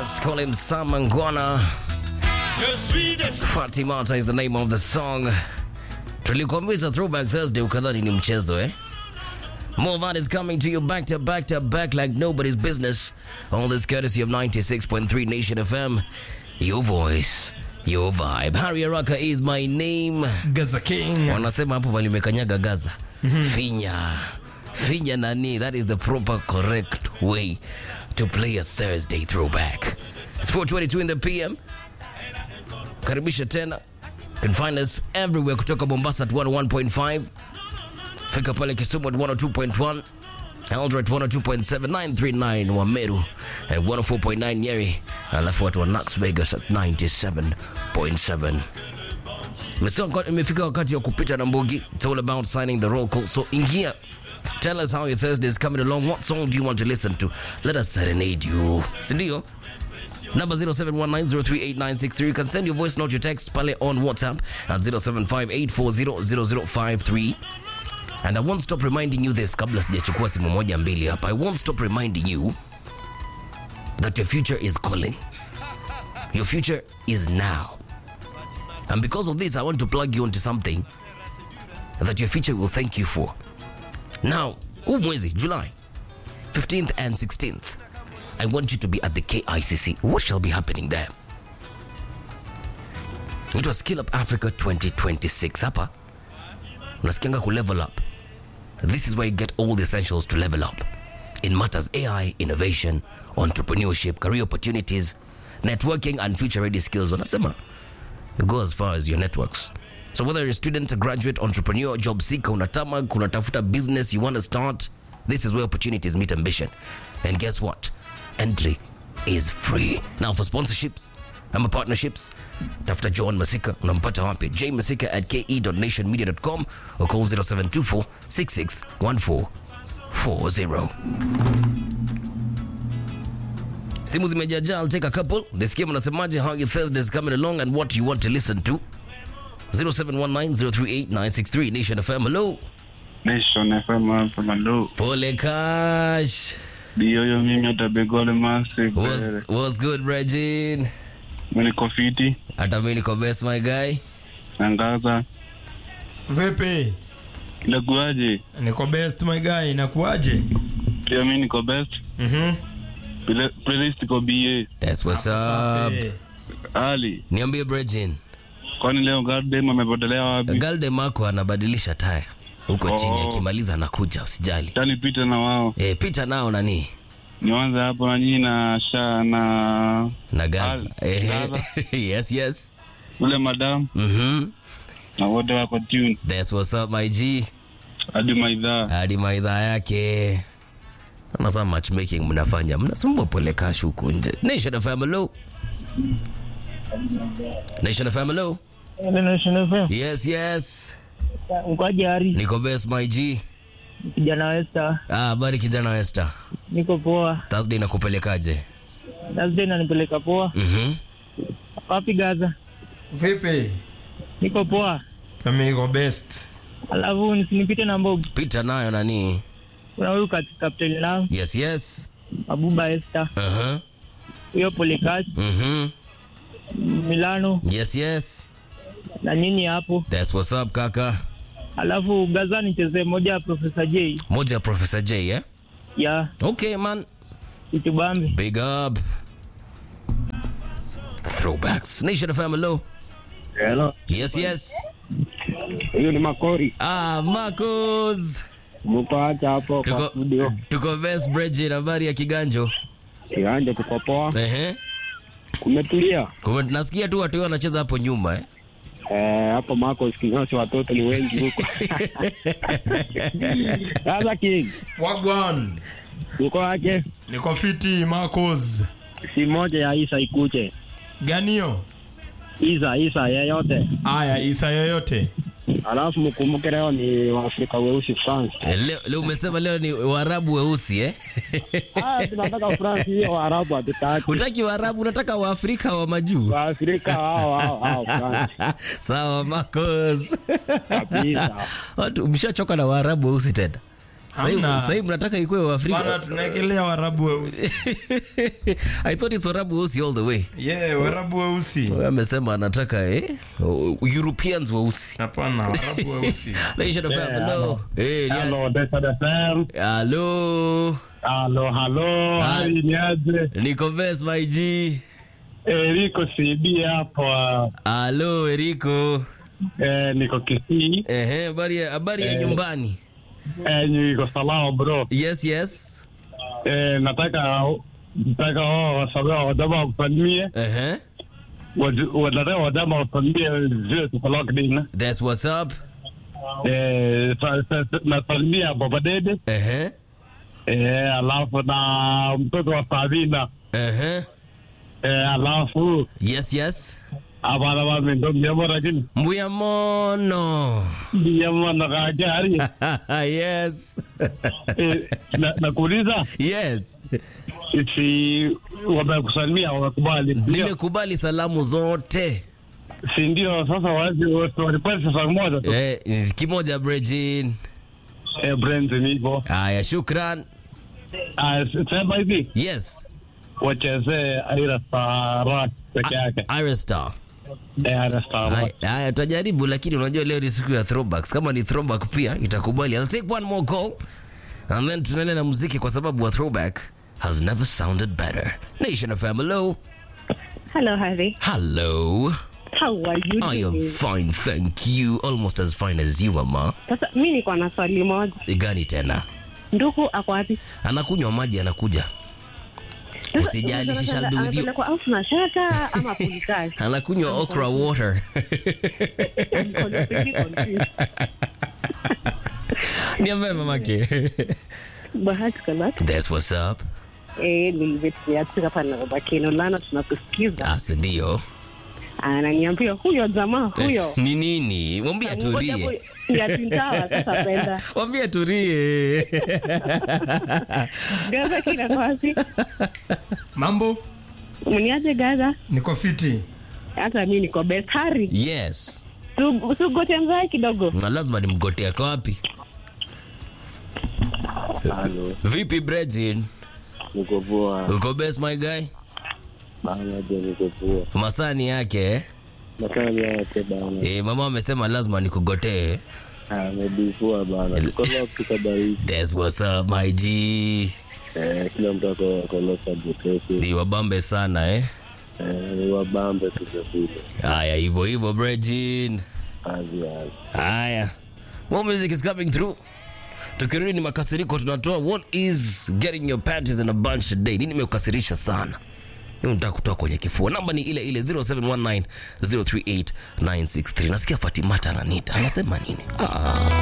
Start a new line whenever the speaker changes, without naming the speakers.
Yes, call him Sam Mangwana. Fatimata is the name of the song. Tulikuambia Throwback Thursday ukadhani ni mchezo eh? More of that is coming to you back to back to back like nobody's business. All this courtesy of 96.3 Nation FM. Your voice, your vibe. Harry Araka is my name.
Gaza King.
Wanasema hapo bali mekanyaga Gaza. Finya nani. That is the proper correct way to play a Thursday throwback. It's 4:22 in the PM. Karibisha tena. You can find us everywhere kutoka Mombasa at 101.5. Fika pale Kisumu at 102.1. Eldoret 102.7, 939 Wameru at 104.9 Nyeri. Alafu watu wa Las Vegas at 97.7. Imefika wakati wa kupita na mbogi. It's all about signing the roll call. So ingia. Tell us how your Thursday is coming along. What song do you want to listen to? Let us serenade you. Sindio? Number 0719038963. You can send your voice note, your text pale on WhatsApp at 0758400053. And I won't stop reminding you this kabla sijachukua simu moja mbili hapa. I won't stop reminding you that your future is calling. Your future is now. And because of this, I want to plug you onto something that your future will thank you for. Now, mwezi, July 15th and 16th, I want you to be at the KICC. What shall be happening there? It was Skill Up Africa 2026. Hapa, unasikianga ku level up. This is where you get all the essentials to level up. In matters AI, innovation, entrepreneurship, career opportunities, networking, and future-ready skills. Wanasema, you go as far as your networks. So whether you're a student, a graduate, entrepreneur, job seeker, unatafuta business you want to start, this is where opportunities meet ambition. And guess what? Entry is free. Now for sponsorships, partnerships, tafuta John Masika, unampata wapi? jmasika at ke.nationmedia.com or call 0724 661440. Simu zimejaja, I'll take a couple. Nisikie mnasemaje, how your Thursday is coming along and what you want to listen to. 0719038963 Nation FM. Hello.
Nation FM hello.
Pole Cash.
Dio mimi atabegole massive.
What's good, Regine?
Mimi niko fiti.
Hata mimi niko best my guy.
Angaza.
Vipi?
Inakuaje?
Niko best my guy, inakuaje?
Pia mimi niko best. Playlist iko BA.
That's what's up.
Ali.
Niambie Regine.
Kwani leo Galdem amepotelea wapi?
Galdem ako anabadilisha taya. Huko chini akimaliza anakuja, usijali.
Tani pita na wao.
Pita nao nani?
Nianze hapo na nyinyi na Sha na
Gaza. Yes.
Ule madam. Na wote wako tune.
That's what's up my G.
Hadi maidha
yake. Anasema matchmaking mnafanya. Mnasumbua Pole Cash huko nje. Nation FM hello. Nation FM hello.
Nation FM.
Yes.
Ukaje Hari?
Niko best my G.
Kijana Wester.
Bari kijana Wester.
Niko poa.
Thursday nakupelekaje?
Thursday nanipeleka poa. Wapi Gaza?
Vipi?
Niko poa.
Mimi niko best.
Alafu nisinipite na mbogi.
Pita nayo nani?
Kuna huyu Captain Lam.
Yes.
Abuba Esther. Huyo Pole Cash. Milano.
Yes.
Na nini hapo?
That's what's up kaka.
Alafu Gaza nicheze moja ya Professor J.
Moja ya Professor J, eh?
Yeah.
Okay man.
Itubambi.
Big up. Throwbacks. Nation FM hello.
Hello.
Yes.
Hiyo ni Makori.
Marcos.
Mko acha hapo kwa studio.
Tuko best bridge na habari ya Kiganjo.
Kiganjo tuko poa.
Kumetulia. Nasikia tu watu wanacheza hapo nyuma
hapo Marcos kinyosi watoto ni wengi huko. Gaza King.
Wagwan.
Uko aje?
Niko fiti Marcos.
Si moja ya Isa ikuje.
Ganio?
Isa yoyote.
Aya, Isa yoyote.
Alafu mkumbuke leo ni Waafrika weusi France.
Leo umesema leo ni Waarabu weusi
tunataka France hiyo Waarabu hatutaki.
Unataka Waarabu, unataka Waafrika wa majuu.
Waafrika hao France.
Sawa Marcos.
Kabisa.
Watu umeshachoka na Waarabu weusi tena.
Hamna.
mnataka ikuwe wa
Bana
Afrika.
tunaekelea Waarabu weusi.
I thought it's Warabu weusi all the way.
Yeah, Waarabu weusi.
Wewe amesema anataka Europeans weusi.
Hapana, Waarabu weusi.
Nation of hello. Hey,
Hello, Desert FM.
hello.
Hello. Hali ni aje?
Niko best my G.
Eriko CB hapa.
Hello Eriko.
Niko Kisii.
Habari ya nyumbani.
Niko salama bro.
Yes.
Nataka wasawa wadama wasalimie. Wadama wasalimie zile tuko lockdown.
That's what's up.
Nasalimia Baba Dede. Alafu na mtoto wa Sabina. Alafu
Yes.
abana ba mendo miyamona kini.
Mbuyamono.
Miyamona kajari.
Yes.
Nakuuliza
Yes.
isi wamekusalimia wamekubali.
Nimekubali salamu zote.
Si ndio sasa wazi walipata sasa moja tu.
Kimoja Bridgin.
Brand nipo.
Haya, shukran.
Sema hivi.
Yes.
Wacheze Aira Star peke yake.
Iris Star.
Aira Star.
Haya, tutajaribu lakini unajua leo ni siku ya throwbacks. Kama ni throwback pia itakubali. I'll take one more call and then tunaendelea na muziki kwa sababu a throwback has never sounded better. Nation of hello.
Hello, Harry.
Hello.
How are you
I am
doing?
fine, thank you. Almost as fine as you, mama.
Sasa mimi niko na swali moja.
Gani tena?
Ndugu ako wapi?
Anakunywa maji, anakuja. Usijali, she shall be with you.
Kwa au na shaka ama polikazi.
Anakunywa okra water. Niambie mamake.
Bahati kana.
That's what's up.
Nilivetia hapa na babakino lana tunakusikiza.
Ndio.
Ananiambia huyo jamaa huyo.
Ni nini? Mwambie atulie.
Ya tintawa sasa penda.
Mwambie atulie.
Gaza kila kwasi.
Mambo?
Mniaje Gaza?
Niko fiti.
Hata mimi niko best Harry.
Yes.
Tugote mzai kidogo.
Na lazima nimgotea kwa wapi?
Hello.
Vipi Bredin?
Niko poa.
Uko best my guy?
Bana je niko poa.
Masani yake.
Makani yake bana.
Mama amesema lazima nikugotee.
Amebifua bana. Tuko lock kabari.
That's what's up my G.
Kila mtu ako lock kabari.
Ni wabambe sana
Ni wabambe tu vile.
Haya hivyo Bredin. Haya. More music is coming through. Tukirudi ni makasiriko tunatoa what is getting your panties in a bunch today. Nini imekukasirisha sana? Unataka kutoa kwenye kifua. Namba ni ile 0719 038 963. Nasikia Fatimata ananita. Anasema nini?